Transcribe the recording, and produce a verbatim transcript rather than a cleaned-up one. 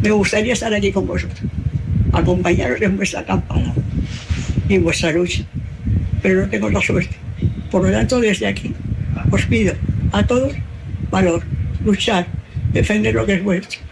Me gustaría estar aquí con vosotros, acompañaros en vuestra campana y en vuestra lucha, pero no tengo la suerte. Por lo tanto, desde aquí os pido a todos valor, luchar, defender lo que es vuestro.